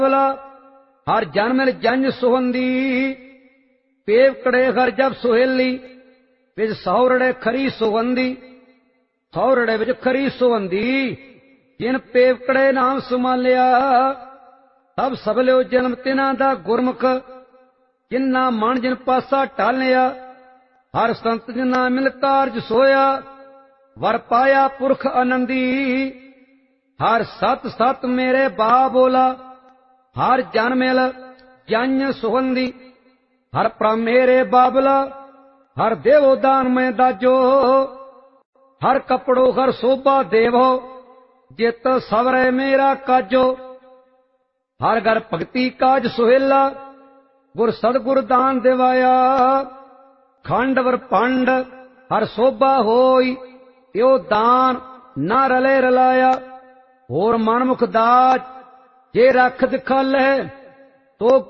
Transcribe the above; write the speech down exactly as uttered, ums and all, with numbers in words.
हर जन्म जंज सुहंदी पेवकड़े हर जब सुहेली विच सौरड़े खरी सुगंधी सौरड़े विच खरी सुगंधी जिन पेवकड़े नाम सुमालिया तब सबलियो जन्म तिना दा गुरमुख जिन्ना मन जिन पासा टालिया हर संत जिन्ना मिल कारज सोया वर पाया पुरख आनंदी हर सत सत मेरे बा बोला हर जन मिल जन सुगंधी हर प्रम मेरे बाबला हर देवो दान में दाजो हर कपड़ो हर शोभा देवो जित सवरे मेरा काजो हर घर भगती काज सुहेला गुर सदगुर दान दिवाया खंड वर पंड हर शोभा होई यो दान ना रले रलाया होर मनमुख दाज जे रख दिखाले तो